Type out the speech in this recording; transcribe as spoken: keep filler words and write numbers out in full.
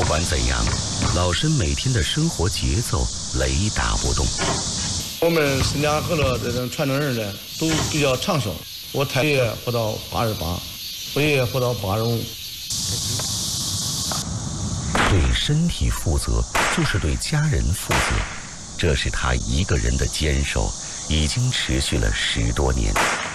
管怎样，老申每天的生活节奏雷打不动。 我们申家河的这种传承人呢，都比较长寿。我太爷活到八十八，我爷爷活到八十五。 对身体负责，就是对家人负责，这是他一个人的坚守，已经持续了十多年。